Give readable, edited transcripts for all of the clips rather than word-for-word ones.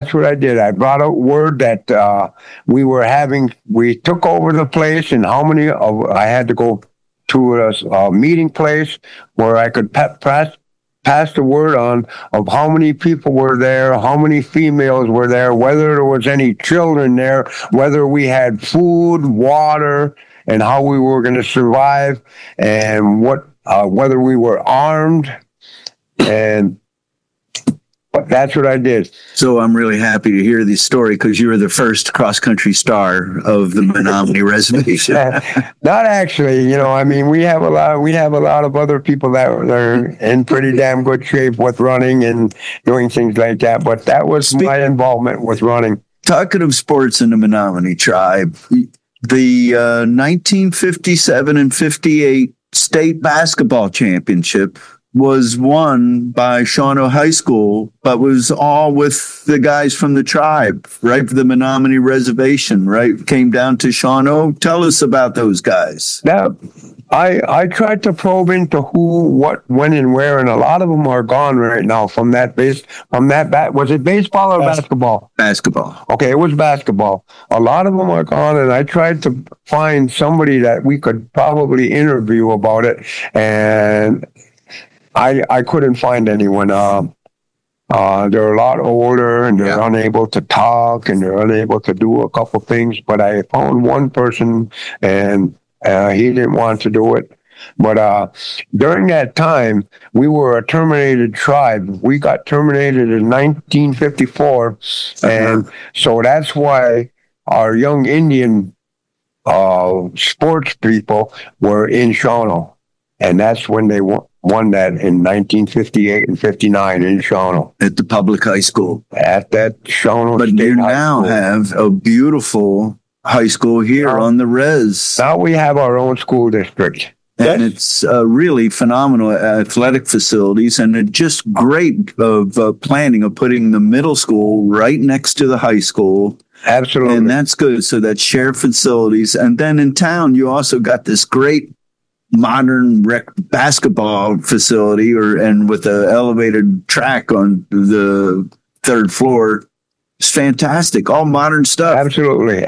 that's what I did. I brought out word that we took over the place, and I had to go to a meeting place where I could pass the word on of how many people were there, how many females were there, whether there was any children there, whether we had food, water, and how we were going to survive, and whether we were armed, and that's what I did. So I'm really happy to hear this story because you were the first cross-country star of the Menominee Reservation. Not actually, we have a lot of other people that are in pretty damn good shape with running and doing things like that. But that was my involvement with running. Talking of sports in the Menominee tribe, the 1957 and 58 state basketball championship was won by Shawano High School, but was all with the guys from the tribe, right? The Menominee Reservation, right? Came down to Shawano. Tell us about those guys. Now, I tried to probe into who, what, when, and where, and a lot of them are gone right now from that was it baseball or basketball? Basketball. Okay, it was basketball. A lot of them are gone, and I tried to find somebody that we could probably interview about it, and I couldn't find anyone. They're a lot older, and they're unable to talk, and they're unable to do a couple things. But I found one person, and he didn't want to do it. But during that time, we were a terminated tribe. We got terminated in 1954, and so that's why our young Indian sports people were in Shawano, and that's when they won that in 1958 and 59 in Shawano. At the public high school. At that Shawano But State you High now School. have a beautiful high school here on the res. Now we have our own school district. And it's really phenomenal athletic facilities, and it's just great of planning of putting the middle school right next to the high school. Absolutely. And that's good. So that's shared facilities. And then in town, you also got this great modern rec basketball facility and with an elevated track on the third floor. It's fantastic. All modern stuff. Absolutely.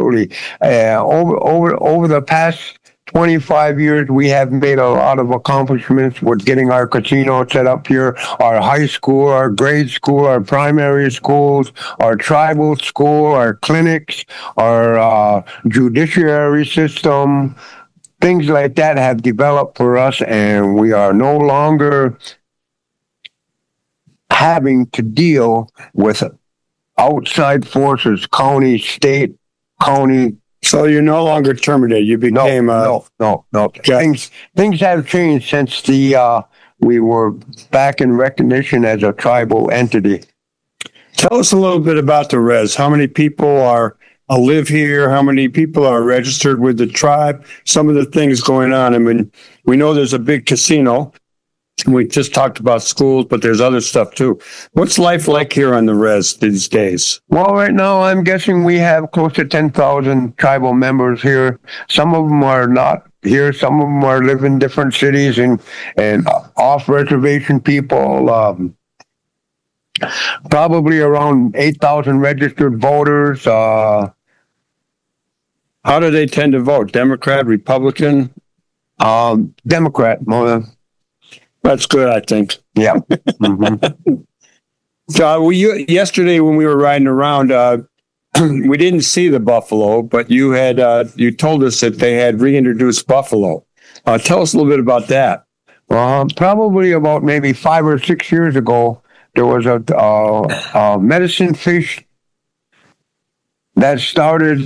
Over the past 25 years, we have made a lot of accomplishments with getting our casino set up here, our high school, our grade school, our primary schools, our tribal school, our clinics, our judiciary system. Things like that have developed for us, and we are no longer having to deal with outside forces, county, state, county. So you're no longer terminated. You became no. Things have changed since we were back in recognition as a tribal entity. Tell us a little bit about the res. How many people live here? How many people are registered with the tribe? Some of the things going on. I mean, we know there's a big casino. We just talked about schools, but there's other stuff too. What's life like here on the res these days? Well, right now, I'm guessing we have close to 10,000 tribal members here. Some of them are not here. Some of them are living in different cities and off-reservation people. Probably around 8,000 registered voters. How do they tend to vote? Democrat, Republican? Democrat. That's good, I think. Yeah. Mm-hmm. So yesterday when we were riding around, we didn't see the buffalo, but you told us that they had reintroduced buffalo. Tell us a little bit about that. Probably about maybe 5 or 6 years ago, there was a medicine fish that started,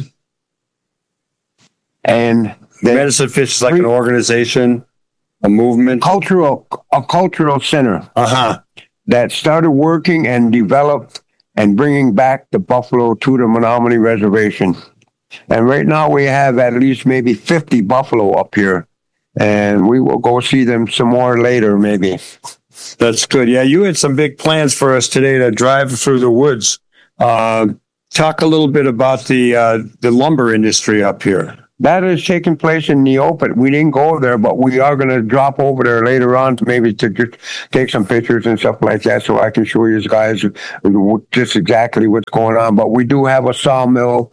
and medicine fish is like an organization, a movement, a cultural center that started working and developed and bringing back the buffalo to the Menominee Reservation. And right now we have at least maybe 50 buffalo up here, and we will go see them some more later, maybe. That's good. Yeah, you had some big plans for us today to drive through the woods. Talk a little bit about the lumber industry up here. that is taking place in Neopet. We didn't go there, but we are going to drop over there later on to maybe to just take some pictures and stuff like that, so I can show you guys just exactly what's going on. But we do have a sawmill.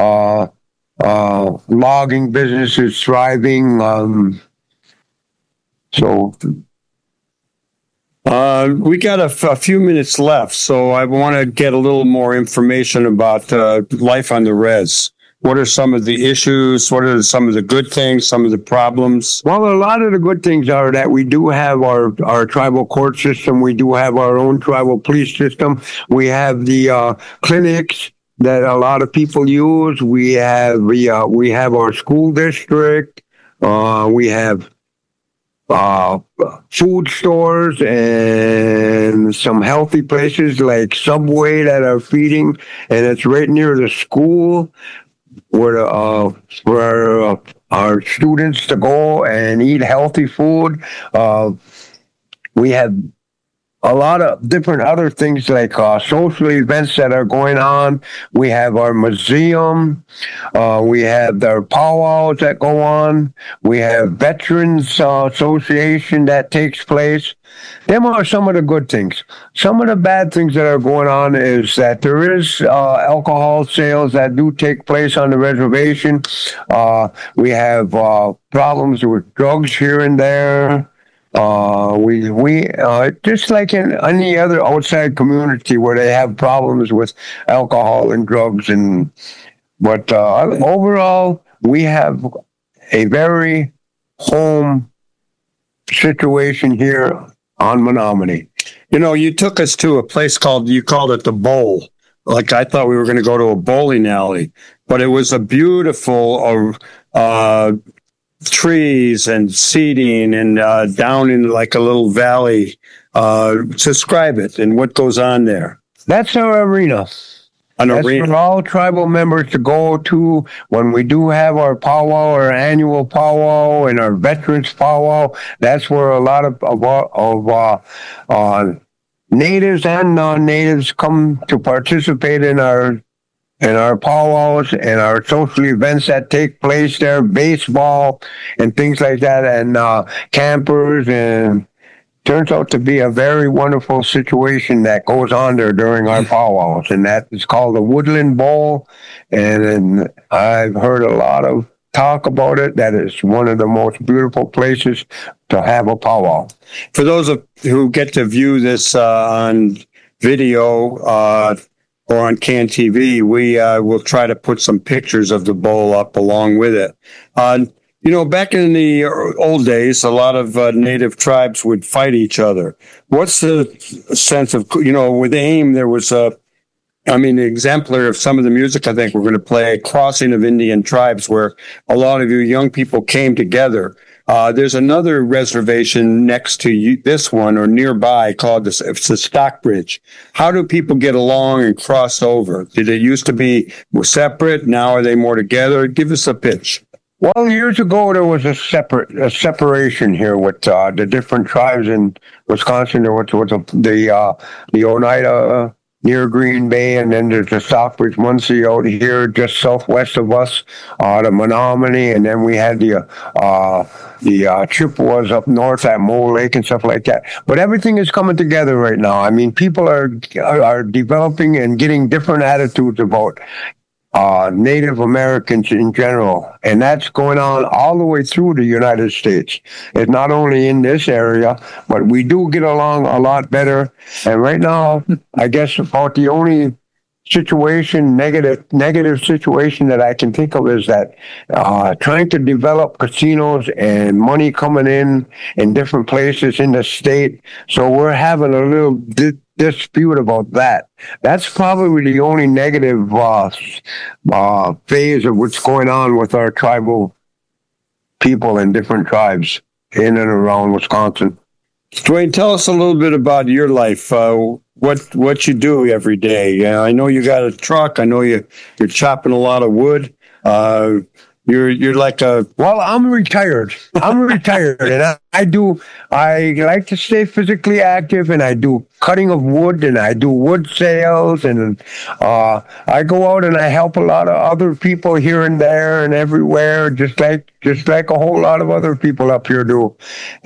Logging business is thriving. We got a few minutes left, so I want to get a little more information about life on the res. What are some of the issues? What are some of the good things, some of the problems? Well, a lot of the good things are that we do have our tribal court system. We do have our own tribal police system. We have the clinics that a lot of people use. We have our school district. We have food stores and some healthy places like Subway that are feeding, and it's right near the school where our students to go and eat healthy food. We have a lot of different other things like social events that are going on. We have our museum. We have our powwows that go on. We have Veterans Association that takes place. Them are some of the good things. Some of the bad things that are going on is that there is alcohol sales that do take place on the reservation. We have problems with drugs here and there. We just like in any other outside community where they have problems with alcohol and drugs, but overall we have a very home situation here on Menominee. You know, you took us to a place you called it the Bowl. Like I thought we were going to go to a bowling alley, but it was a beautiful trees and seating and down in like a little valley. Describe it and what goes on there. That's our arena. That's for all tribal members to go to when we do have our powwow, our annual powwow and our veterans powwow. That's where a lot of natives and non-natives come to participate in our powwows and our social events that take place there, baseball and things like that, and campers, and turns out to be a very wonderful situation that goes on there during our powwows, and that is called the Woodland Bowl, and I've heard a lot of talk about it. That is one of the most beautiful places to have a powwow. For those who get to view this on video, or on CAN TV, we will try to put some pictures of the bowl up along with it. You know, back in the old days, a lot of native tribes would fight each other. What's the sense of, you know, with AIM, there was the exemplar of some of the music I think we're going to play, Crossing of Indian Tribes, where a lot of you young people came together. There's another reservation next to this one or nearby called it's the Stockbridge. How do people get along and cross over? Did it used to be separate? Now are they more together? Give us a pitch. Well, years ago there was a separation here with the different tribes in Wisconsin. There was the Oneida near Green Bay, and then there's the Stockbridge Muncie out here just southwest of us, the Menominee, and then we had the Chippewas up north at Mole Lake and stuff like that. But everything is coming together right now. I mean, people are developing and getting different attitudes about Native Americans in general, and that's going on all the way through the United States. It's not only in this area, but we do get along a lot better. And right now, I guess about the only negative situation that I can think of is that trying to develop casinos and money coming in different places in the state. So we're having a little dispute about that. That's probably the only negative phase of what's going on with our tribal people and different tribes in and around Wisconsin. Dwayne, tell us a little bit about your life. What you do every day. I know you got a truck. I know you're chopping a lot of wood. You're like a Well, I'm retired. I'm retired, and I like to stay physically active, and I do cutting of wood, and I do wood sales, and I go out and I help a lot of other people here and there and everywhere, just like a whole lot of other people up here do.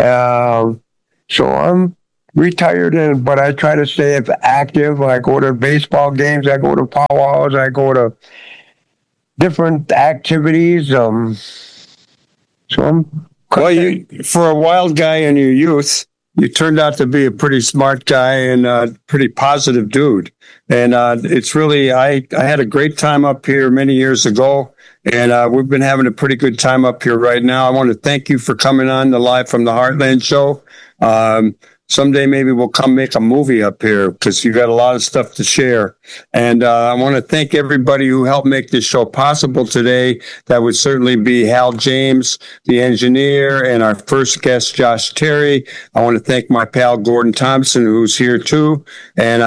So I'm retired, but I try to stay active. I go to baseball games. I go to powwows. I go to different activities. So I'm well. For a wild guy in your youth, you turned out to be a pretty smart guy and a pretty positive dude. And it's really, I had a great time up here many years ago, and we've been having a pretty good time up here right now. I want to thank you for coming on the Live from the Heartland show. Someday maybe we'll come make a movie up here because you got a lot of stuff to share. And I want to thank everybody who helped make this show possible today. That would certainly be Hal James, the engineer, and our first guest, Josh Terry. I want to thank my pal, Gordon Thompson, who's here too. And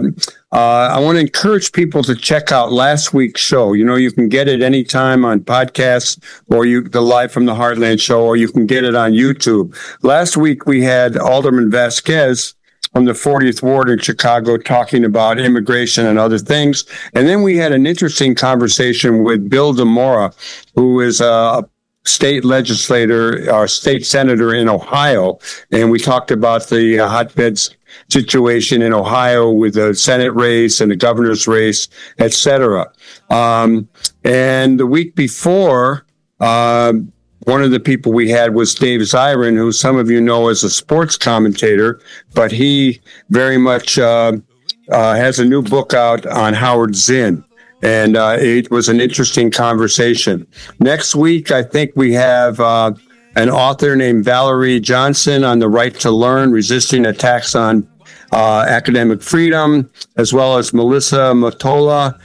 I want to encourage people to check out last week's show. You know, you can get it anytime on podcasts or the Live from the Heartland show, or you can get it on YouTube. Last week, we had Alderman Vasquez from the 40th Ward in Chicago talking about immigration and other things. And then we had an interesting conversation with Bill DeMora, who is a state legislator or state senator in Ohio. And we talked about the hotbeds situation in Ohio with the Senate race and the governor's race, et cetera. And the week before, one of the people we had was Dave Zirin, who some of you know as a sports commentator, but he very much has a new book out on Howard Zinn. And it was an interesting conversation. Next week, I think we have an author named Valerie Johnson on the right to learn, resisting attacks on academic freedom, as well as Melissa Mottola.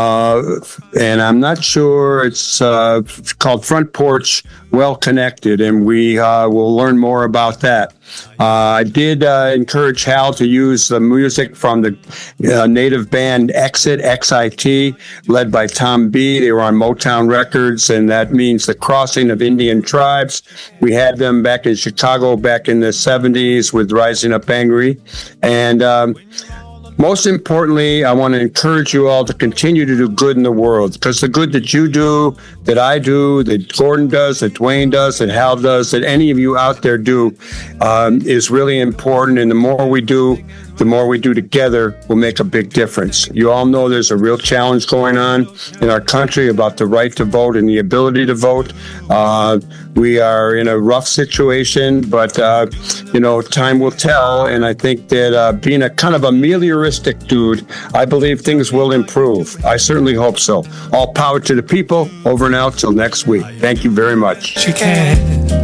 And I'm not sure, it's called Front Porch Well Connected, and we will learn more about that. I did encourage Hal to use the music from the native band Exit, XIT, led by Tom B. They were on Motown Records, and that means the crossing of Indian tribes. We had them back in Chicago back in the 70s with Rising Up Angry. And most importantly, I want to encourage you all to continue to do good in the world, because the good that you do, that I do, that Gordon does, that Dwayne does, that Hal does, that any of you out there do, is really important. And the more we do together will make a big difference. You all know there's a real challenge going on in our country about the right to vote and the ability to vote. We are in a rough situation, but, time will tell. And I think that being a kind of a melioristic dude, I believe things will improve. I certainly hope so. All power to the people. Over and out till next week. Thank you very much.